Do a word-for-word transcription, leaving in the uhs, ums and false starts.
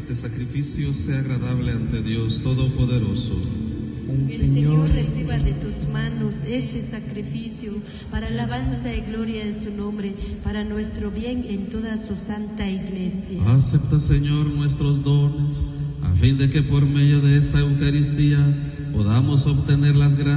este sacrificio sea agradable ante Dios Todopoderoso. El Señor reciba de tus manos este sacrificio para alabanza y gloria de su nombre, para nuestro bien en toda su santa iglesia. Acepta, Señor, nuestros dones, a fin de que por medio de esta Eucaristía podamos obtener las gracias